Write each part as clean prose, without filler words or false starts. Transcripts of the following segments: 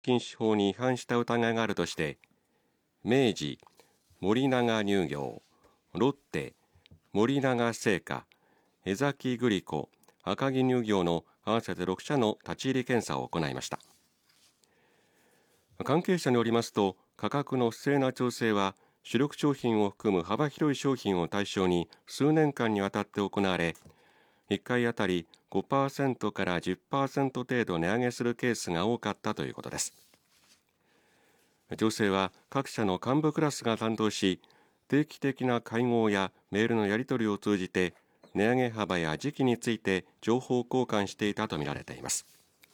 禁止法に違反した疑いがあるとして、明治、森永乳業、ロッテ、森永製菓、江崎グリコ、赤城乳業の合わせて6社の立ち入り検査を行いました。関係者によりますと、価格の不正な調整は主力商品を含む幅広い商品を対象に数年間にわたって行われ、1回あたり 5% から 10% 程度値上げするケースが多かったということです。調整は各社の幹部クラスが担当し、定期的な会合やメールのやり取りを通じて値上げ幅や時期について情報交換していたとみられています。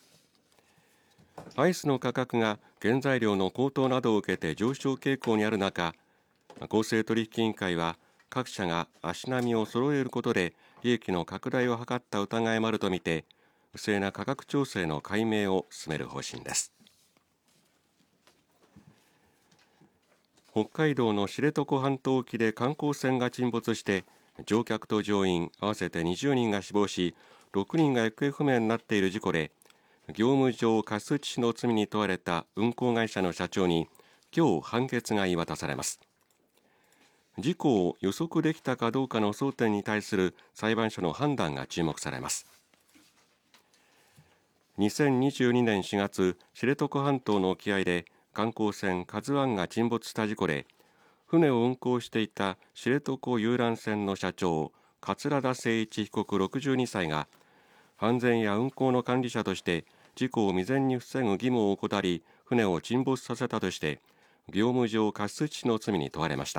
アイスの価格が原材料の高騰などを受けて上昇傾向にある中、公正取引委員会は各社が足並みを揃えることで利益の拡大を図った疑いもあるとみて、不正な価格調整の解明を進める方針です。北海道の知床半島沖で観光船が沈没して乗客と乗員合わせて20人が死亡し、6人が行方不明になっている事故で、業務上過失致死の罪に問われた運航会社の社長に今日判決が言い渡されます。事故を予測できたかどうかの争点に対する裁判所の判断が注目されます。2022年4月、知床半島の沖合で観光船カズワンが沈没した事故で、船を運航していた知床遊覧船の社長桂田精一被告62歳が安全や運航の管理者として事故を未然に防ぐ義務を怠り、船を沈没させたとして業務上過失致死の罪に問われました。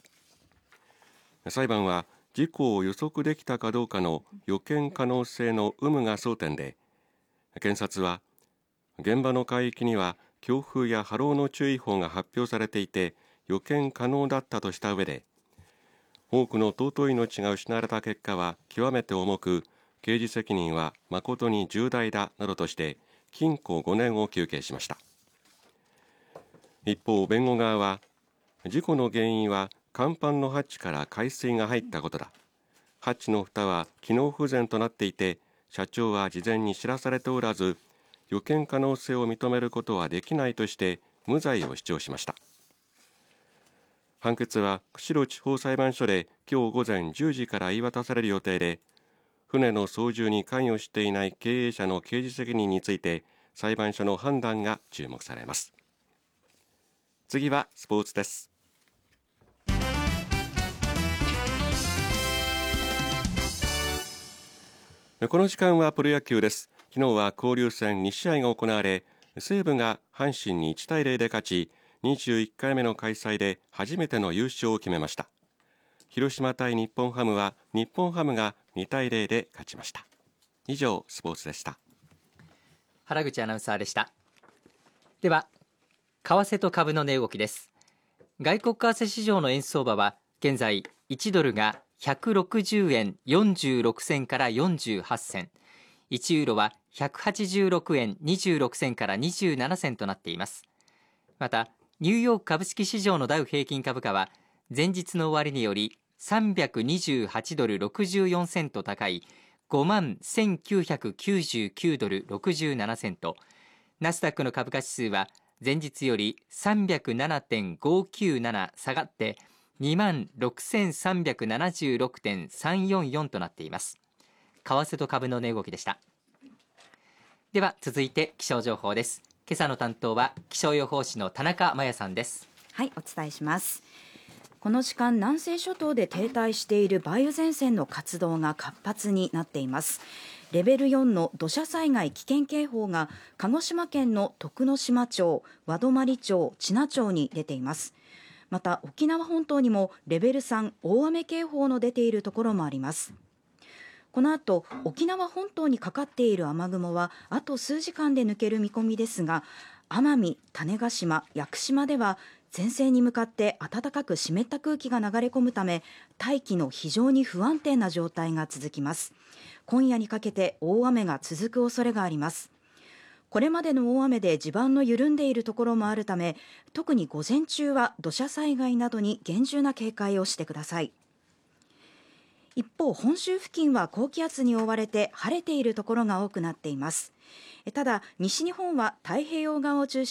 裁判は事故を予測できたかどうかの予見可能性の有無が争点で、検察は現場の海域には強風や波浪の注意報が発表されていて予見可能だったとした上で、多くの尊い命が失われた結果は極めて重く、刑事責任は誠に重大だなどとして禁錮5年を求刑しました。一方、弁護側は事故の原因は甲板のハッチから海水が入ったことだ。ハッチの蓋は機能不全となっていて、社長は事前に知らされておらず、予見可能性を認めることはできないとして無罪を主張しました。判決は釧路地方裁判所で今日午前10時から言い渡される予定で、船の操縦に関与していない経営者の刑事責任について裁判所の判断が注目されます。次はスポーツです。この時間はプロ野球です。昨日は交流戦2試合が行われ、西武が阪神に1対0で勝ち、21回目の開催で初めての優勝を決めました。広島対日本ハムは日本ハムが2対0で勝ちました。以上、スポーツでした。 原口アナウンサーでした。では為替と株の値動きです。外国為替市場の円相場は現在1ドルが160円46銭から48銭、1ユーロは186円26銭から27銭となっています。またニューヨーク株式市場のダウ平均株価は前日の終値より328ドル64セント高い5万1999ドル67セント、ナスダックの株価指数は前日より 307.597 下がって2万6376.344 となっています。為替と株の値動きでした。では続いて気象情報です。今朝の担当は気象予報士の田中真也さんです。 はい、お伝えします。この時間、南西諸島で停滞している梅雨前線の活動が活発になっています。レベル4の土砂災害危険警報が鹿児島県の徳之島町、和泊町、知名町に出ています。また沖縄本島にもレベル3大雨警報の出ているところもあります。この後、沖縄本島にかかっている雨雲はあと数時間で抜ける見込みですが、奄美、種子島、屋久島では前線に向かって暖かく湿った空気が流れ込むため、大気の非常に不安定な状態が続きます。今夜にかけて大雨が続く恐れがあります。これまでの大雨で地盤の緩んでいるところもあるため、特に午前中は土砂災害などに厳重な警戒をしてください。一方、本州付近は高気圧に覆われて晴れているところが多くなっています。ただ西日本は太平洋側を中心